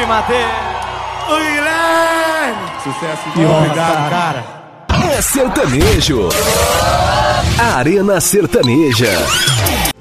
Matheus. Ô, Guilherme. Sucesso. Obrigado, cara. É sertanejo. Arena Sertaneja.